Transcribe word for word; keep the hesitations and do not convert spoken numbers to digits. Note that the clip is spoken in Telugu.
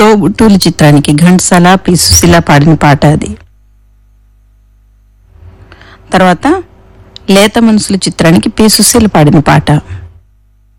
తోబుట్టువులు చిత్రానికి ఘంటసాల పి సుశీల పాడిన పాట అది. తర్వాత లేత మనసులు చిత్రానికి పి సుశీల పాడిన పాట.